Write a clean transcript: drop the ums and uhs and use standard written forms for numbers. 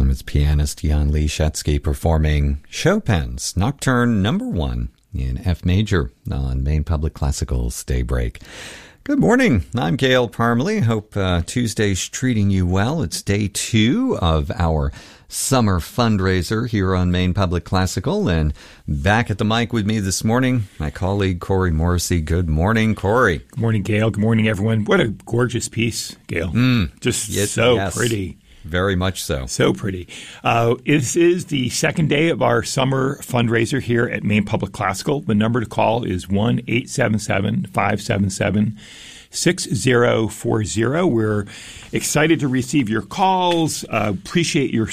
It's pianist Jan Leszecki performing Chopin's Nocturne No. 1 in F major on Maine Public Classical's Daybreak. Good morning. I'm Gail Parmalee. Hope Tuesday's treating you well. It's day 2 of our summer fundraiser here on Maine Public Classical. And back at the mic with me this morning, my colleague Corey Morrissey. Good morning, Corey. Good morning, Gail. Good morning, everyone. What a gorgeous piece, Gail. Yes. Pretty. Very much so. So pretty. This is the second day of our summer fundraiser here at Maine Public Classical. The number to call is 1-877-577-6040. We're excited to receive your calls. Appreciate your